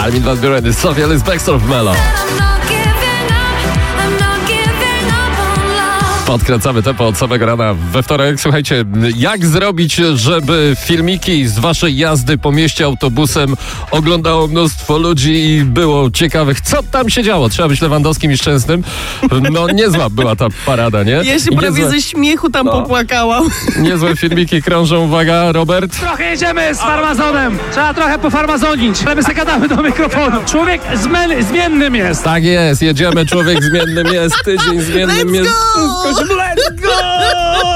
Armin van Buuren, Sofia Lisbextor w Melo. Podkręcamy tempo od samego rana we wtorek. Słuchajcie, jak zrobić, żeby filmiki z waszej jazdy po mieście autobusem oglądało mnóstwo ludzi i było ciekawych, co tam się działo? Trzeba być Lewandowskim i Szczęsnym. No niezła była ta parada, nie? Ja się prawie ze śmiechu tam popłakałam. Niezłe filmiki krążą. Uwaga, Robert. Trochę jedziemy z farmazonem. Trzeba trochę pofarmazonić, ale my sobie gadamy do mikrofonu. Człowiek zmiennym jest. Tak jest, jedziemy, człowiek zmiennym jest, tydzień zmiennym Let's jest. go! Let's go!